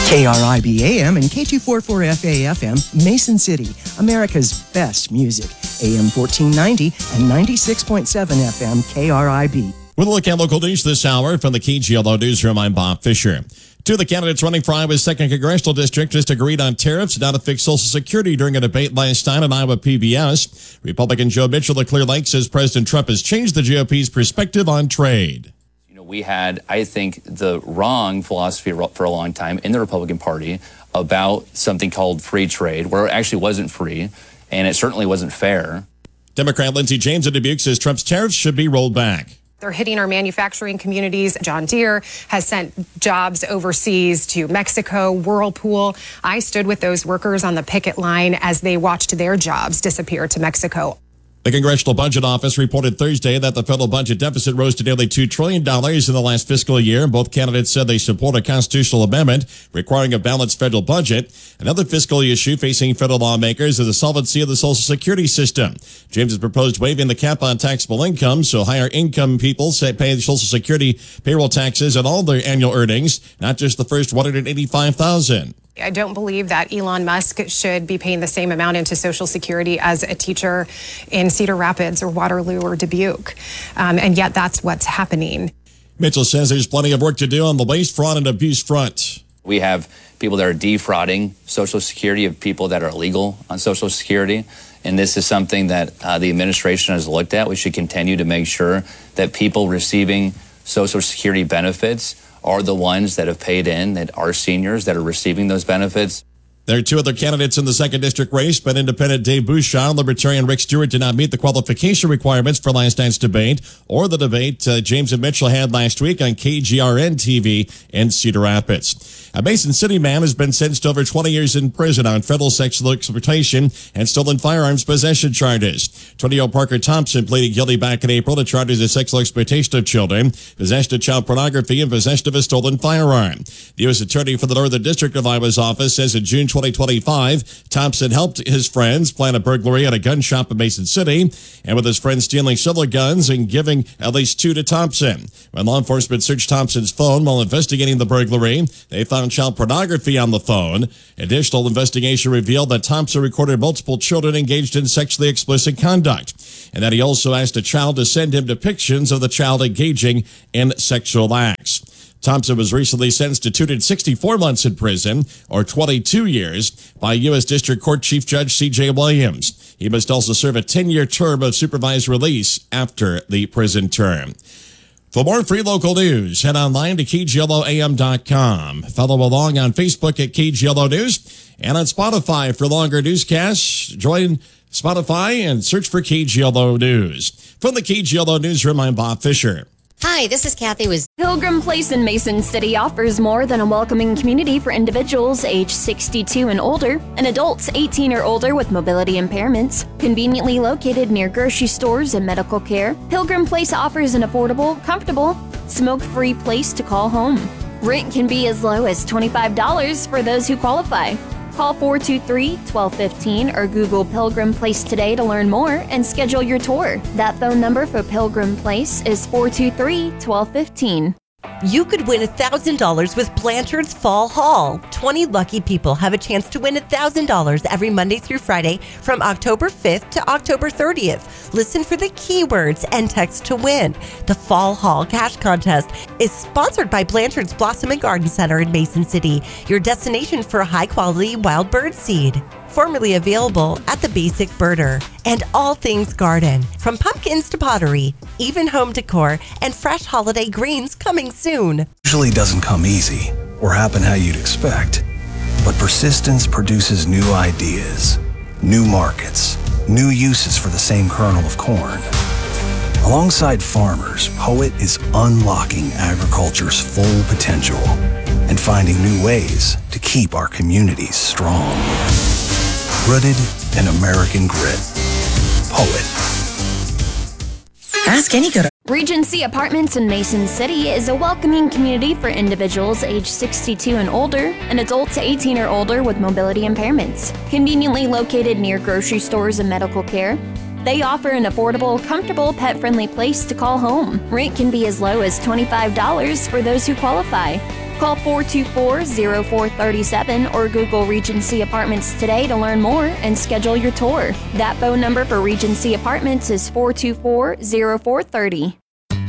KRIB AM and K244FA FM, Mason City, America's best music. AM 1490 and 96.7 FM, KRIB. With a look at local news this hour from the KGLO Newsroom, I'm Bob Fisher. Two of the candidates running for Iowa's 2nd Congressional District just agreed on tariffs and how to fix Social Security during a debate last night on Iowa PBS. Republican Joe Mitchell of Clear Lake says President Trump has changed the GOP's perspective on trade. We had, I think, the wrong philosophy for a long time in the Republican Party about something called free trade, where it actually wasn't free, and it certainly wasn't fair. Democrat Lindsey James of Dubuque says Trump's tariffs should be rolled back. They're hitting our manufacturing communities. John Deere has sent jobs overseas to Mexico, Whirlpool. I stood with those workers on the picket line as they watched their jobs disappear to Mexico. The Congressional Budget Office reported Thursday that the federal budget deficit rose to nearly $2 trillion in the last fiscal year. Both candidates said they support a constitutional amendment requiring a balanced federal budget. Another fiscal issue facing federal lawmakers is the solvency of the Social Security system. James has proposed waiving the cap on taxable income so higher income people pay Social Security payroll taxes on all their annual earnings, not just the first $185,000. I don't believe that Elon Musk should be paying the same amount into Social Security as a teacher in Cedar Rapids or Waterloo or Dubuque. And yet that's what's happening. Mitchell says there's plenty of work to do on the waste, fraud, and abuse front. We have people that are defrauding Social Security of people that are illegal on Social Security. And this is something that the administration has looked at. We should continue to make sure that people receiving Social Security benefits are the ones that have paid in, that are seniors that are receiving those benefits. There are two other candidates in the 2nd District race, but Independent Dave Bouchard and Libertarian Rick Stewart did not meet the qualification requirements for last night's debate or the debate James and Mitchell had last week on KGRN TV in Cedar Rapids. A Mason City man has been sentenced to over 20 years in prison on federal sexual exploitation and stolen firearms possession charges. 20-year-old Parker Thompson pleaded guilty back in April to charges of sexual exploitation of children, possession of child pornography, and possession of a stolen firearm. The U.S. Attorney for the Northern District of Iowa's office says in June 2025, Thompson helped his friends plan a burglary at a gun shop in Mason City, and with his friends stealing several guns and giving at least two to Thompson. When law enforcement searched Thompson's phone while investigating the burglary, they found child pornography on the phone. Additional investigation revealed that Thompson recorded multiple children engaged in sexually explicit conduct, and that he also asked a child to send him depictions of the child engaging in sexual acts. Thompson was recently sentenced to 264 months in prison, or 22 years, by U.S. District Court Chief Judge C.J. Williams. He must also serve a 10-year term of supervised release after the prison term. For more free local news, head online to KGLOAM.com. Follow along on Facebook at KGLO News and on Spotify for longer newscasts. Join Spotify and search for KGLO News. From the KGLO Newsroom, I'm Bob Fisher. Hi, this is Kathy with Pilgrim Place in Mason City offers more than a welcoming community for individuals age 62 and older and adults 18 or older with mobility impairments. Conveniently located near grocery stores and medical care, Pilgrim Place offers an affordable, comfortable, smoke-free place to call home. Rent can be as low as $25 for those who qualify. Call 423-1215 or Google Pilgrim Place today to learn more and schedule your tour. That phone number for Pilgrim Place is 423-1215. You could win $1,000 with Blanchard's Fall Haul. 20 lucky people have a chance to win $1,000 every Monday through Friday from October 5th to October 30th. Listen for the keywords and text to win. The Fall Haul Cash Contest is sponsored by Blanchard's Blossom and Garden Center in Mason City, your destination for high-quality wild bird seed. Formerly available at the Basic Birder. And all things garden, from pumpkins to pottery, even home decor, and fresh holiday greens coming soon. Usually doesn't come easy or happen how you'd expect, but persistence produces new ideas, new markets, new uses for the same kernel of corn. Alongside farmers, Poet is unlocking agriculture's full potential and finding new ways to keep our communities strong. Rooted in American grit. Poet. Ask Any Good. Regency Apartments in Mason City is a welcoming community for individuals age 62 and older and adults 18 or older with mobility impairments. Conveniently located near grocery stores and medical care, they offer an affordable, comfortable, pet-friendly place to call home. Rent can be as low as $25 for those who qualify. Call 424-0437 or Google Regency Apartments today to learn more and schedule your tour. That phone number for Regency Apartments is 424-0430.